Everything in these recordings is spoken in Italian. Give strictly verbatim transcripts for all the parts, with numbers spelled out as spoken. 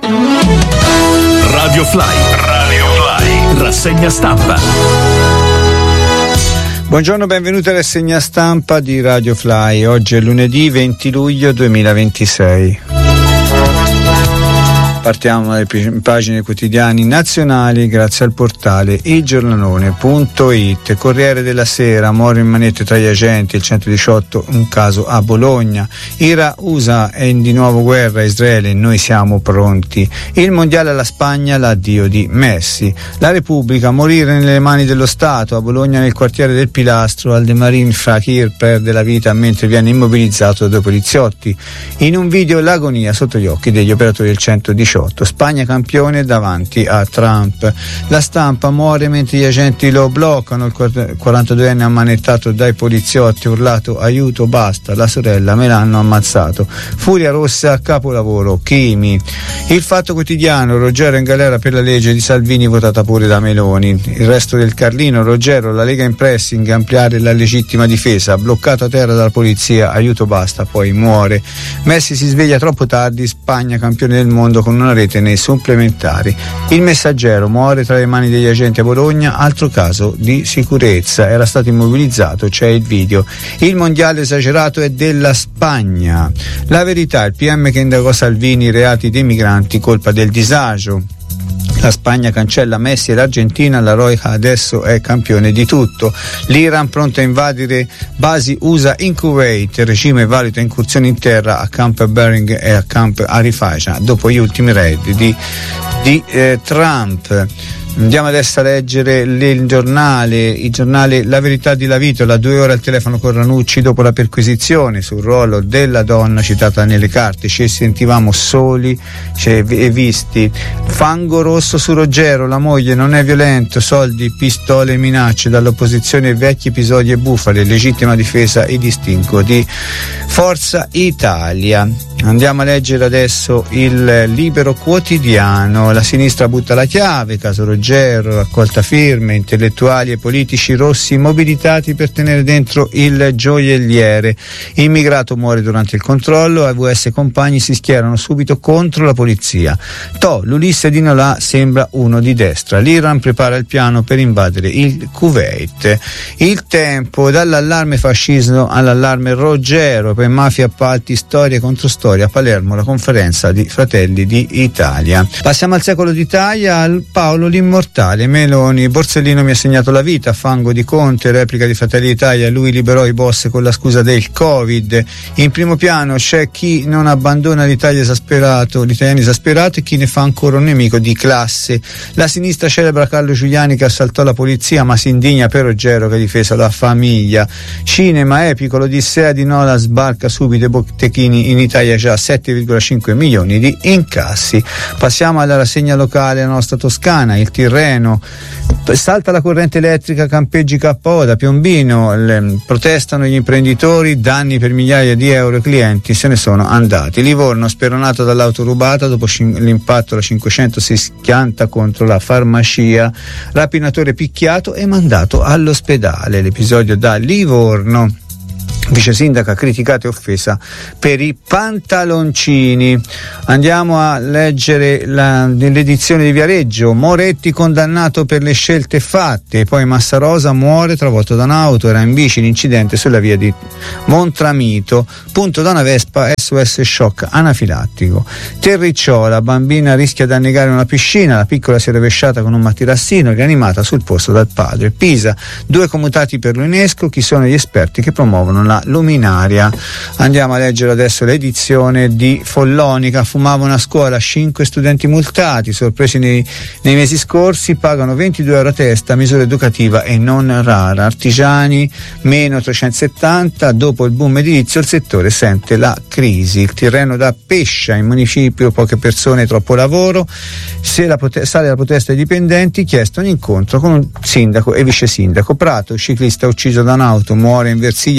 Radio Fly, Radio Fly, rassegna stampa. Buongiorno, benvenuti alla rassegna stampa di Radio Fly. Oggi è lunedì venti luglio duemilaventisei. Partiamo dalle pagine quotidiani nazionali grazie al portale il giornalone punto it. Corriere della Sera, muore in manette tra gli agenti, il centodiciotto, un caso a Bologna. Ira U S A è di nuovo guerra, Israele, noi siamo pronti. Il mondiale alla Spagna, l'addio di Messi. La Repubblica, morire nelle mani dello Stato, a Bologna nel quartiere del Pilastro, Aldemarin Fakir perde la vita mentre viene immobilizzato da due poliziotti. In un video l'agonia sotto gli occhi degli operatori del centodiciotto. Spagna campione davanti a Trump. La Stampa, muore mentre gli agenti lo bloccano, il quarantaduenne ammanettato dai poliziotti, urlato aiuto, basta, la sorella, me l'hanno ammazzato. Furia rossa, capolavoro, Chimi. Il Fatto Quotidiano, Roggero in galera per la legge di Salvini votata pure da Meloni. Il Resto del Carlino, Roggero, la Lega in pressing, ampliare la legittima difesa, bloccato a terra dalla polizia, aiuto, basta, poi muore. Messi si sveglia troppo tardi, Spagna campione del mondo con una rete nei supplementari. Il Messaggero, muore tra le mani degli agenti a Bologna, altro caso di sicurezza, era stato immobilizzato, c'è il video. Il mondiale esagerato è della Spagna. La Verità, il P M che indagò Salvini, reati dei migranti, colpa del disagio. La Spagna cancella Messi e l'Argentina, la Roja adesso è campione di tutto. L'Iran pronta a invadere basi U S A in Kuwait, il regime valuta incursioni in terra a Camp Bering e a Camp Arifaja dopo gli ultimi raid di, di eh, Trump. Andiamo adesso a leggere il giornale, il giornale La Verità di Lavitola, due ore al telefono con Ranucci dopo la perquisizione sul ruolo della donna citata nelle carte, ci sentivamo soli e visti. Fango rosso su Roggero, la moglie non è violento, soldi, pistole e minacce dall'opposizione, vecchi episodi e bufale, legittima difesa e distinguo di Forza Italia. Andiamo a leggere adesso il Libero Quotidiano, la sinistra butta la chiave, caso Roggero, raccolta firme, intellettuali e politici rossi mobilitati per tenere dentro il gioielliere. Immigrato muore durante il controllo, A V S compagni si schierano subito contro la polizia. To, l'Ulisse di Nolà sembra uno di destra, l'Iran prepara il piano per invadere il Kuwait. Il Tempo, dall'allarme fascismo all'allarme Roggero, per mafia, appalti, storia contro storia. A Palermo la conferenza di Fratelli d'Italia. Passiamo al Secolo d'Italia, al Paolo l'immortale, Meloni, Borsellino mi ha segnato la vita, fango di Conte, replica di Fratelli d'Italia, lui liberò i boss con la scusa del Covid. In primo piano c'è chi non abbandona l'Italia esasperato, l'italiano esasperato, e chi ne fa ancora un nemico di classe. La sinistra celebra Carlo Giuliani che assaltò la polizia ma si indigna per Roggero che ha difeso la famiglia. Cinema epico, l'Odissea di Nola sbarca subito e Botechini in Italia già sette virgola cinque milioni di incassi. Passiamo alla rassegna locale, la nostra Toscana, il Tirreno, salta la corrente elettrica, campeggi K O da Piombino, le, protestano gli imprenditori, danni per migliaia di euro, i clienti se ne sono andati. Livorno, speronato dall'auto rubata, dopo cin- l'impatto la cinquecento si schianta contro la farmacia, rapinatore picchiato e mandato all'ospedale. L'episodio da Livorno. Vice sindaca criticata e offesa per i pantaloncini. Andiamo a leggere la, l'edizione di Viareggio, Moretti condannato per le scelte fatte, poi Massarosa muore travolto da un'auto, era in bici, l'incidente sulla via di Montramito, punto da una Vespa, S O S shock anafilattico. Terricciola, bambina rischia di annegare una piscina, la piccola si è rovesciata con un materassino, rianimata sul posto dal padre. Pisa, due commutati per l'UNESCO, chi sono gli esperti che promuovono la luminaria. Andiamo a leggere adesso l'edizione di Follonica, fumavano a scuola, cinque studenti multati, sorpresi nei, nei mesi scorsi, pagano ventidue euro a testa, misura educativa e non rara. Artigiani meno trecentosettanta, dopo il boom edilizio il settore sente la crisi. Il Tirreno da Pescia, in municipio poche persone, troppo lavoro, se la prote- sale la protesta dei dipendenti, chiesto un incontro con un sindaco e vice sindaco. Prato, ciclista ucciso da un'auto, muore in Versilia l'ex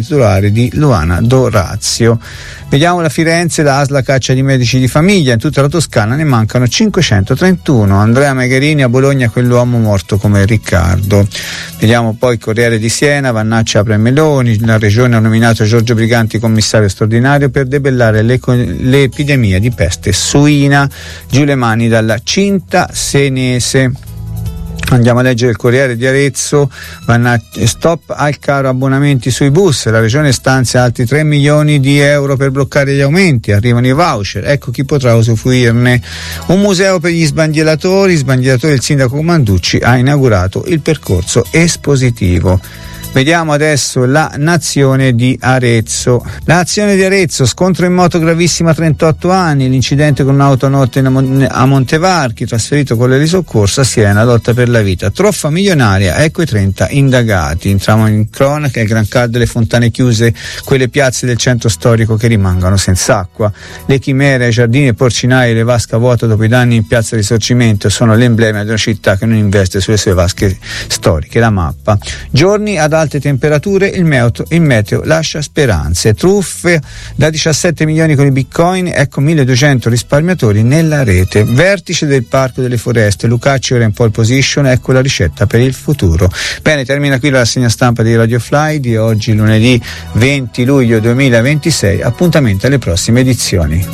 titolare di Luana D'Orazio. Vediamo la Firenze, la A S L caccia di medici di famiglia, in tutta la Toscana ne mancano cinquecentotrentuno. Andrea Megherini, a Bologna quell'uomo morto come Riccardo. Vediamo poi il Corriere di Siena, Vannaccia apre Meloni, la regione ha nominato Giorgio Briganti commissario straordinario per debellare l'epidemia di peste suina. Giù le mani dalla cinta senese. Andiamo a leggere il Corriere di Arezzo, stop al caro abbonamenti sui bus, la regione stanzia altri tre milioni di euro per bloccare gli aumenti, arrivano i voucher, ecco chi potrà usufruirne. Un museo per gli sbandieratori, sbandieratori, il sindaco Manducci ha inaugurato il percorso espositivo. Vediamo adesso la Nazione di Arezzo. La Nazione di Arezzo, scontro in moto gravissimo a trentotto anni, l'incidente con un'auto a notte a Montevarchi, trasferito con le di soccorso a Siena, lotta per la vita. Truffa milionaria, ecco i trenta indagati. Entriamo in cronaca, il Gran Caldo, le fontane chiuse, quelle piazze del centro storico che rimangono senza acqua. Le chimere, i giardini e porcinai, le vasche vuote dopo i danni in piazza Risorgimento sono l'emblema di una città che non investe sulle sue vasche storiche. La mappa. Giorni ad alte temperature, il meteo, il meteo lascia speranze. Truffe da diciassette milioni con i bitcoin, ecco milleduecento risparmiatori nella rete. Vertice del Parco delle Foreste, Lucacci ora in pole position, ecco la ricetta per il futuro. Bene, termina qui la rassegna stampa di Radio Fly di oggi, lunedì venti luglio duemilaventisei. Appuntamento alle prossime edizioni.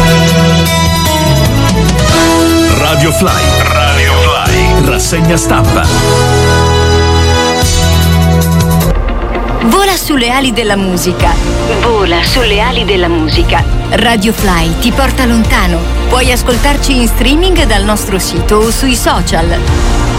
Radio Fly, Radio Fly, rassegna stampa. Vola sulle ali della musica. Vola sulle ali della musica. Radio Fly ti porta lontano. Puoi ascoltarci in streaming dal nostro sito o sui social.